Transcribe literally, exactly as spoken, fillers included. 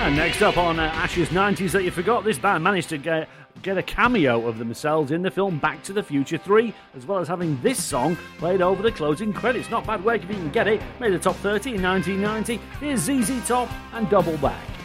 And next up on uh, Ash's nineties That You Forgot, this band managed to get, get a cameo of themselves in the film Back to the Future three, as well as having this song played over the closing credits. Not bad work if you can get it. Made the top thirty in nineteen ninety. Here's Z Z Top and Double Back.